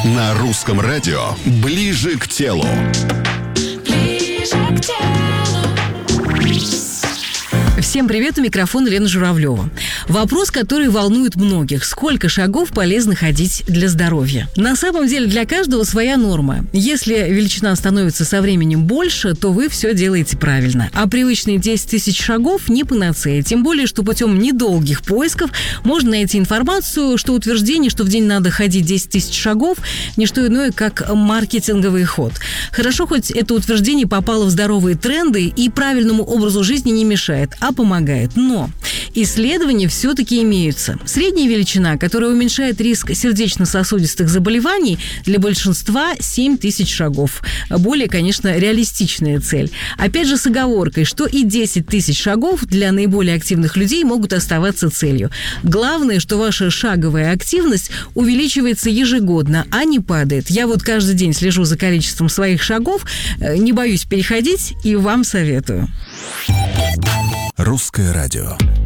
На русском радио «Ближе к телу». Всем привет, у микрофона Лена Журавлева. Вопрос, который волнует многих. Сколько шагов полезно ходить для здоровья? На самом деле для каждого своя норма. Если величина становится со временем больше, то вы все делаете правильно. А привычные 10 тысяч шагов не панацея. Тем более, что путем недолгих поисков можно найти информацию, что утверждение, что в день надо ходить 10 тысяч шагов, не что иное, как маркетинговый ход. Хорошо, хоть это утверждение попало в здоровые тренды и правильному образу жизни не мешает, а помогает. Но исследования все-таки имеются. Средняя величина, которая уменьшает риск сердечно-сосудистых заболеваний, для большинства 7 тысяч шагов. Более, конечно, реалистичная цель. Опять же с оговоркой, что и 10 тысяч шагов для наиболее активных людей могут оставаться целью. Главное, что ваша шаговая активность увеличивается ежегодно, а не падает. Я вот каждый день слежу за количеством своих шагов, не боюсь переходить и вам советую. Русское радио.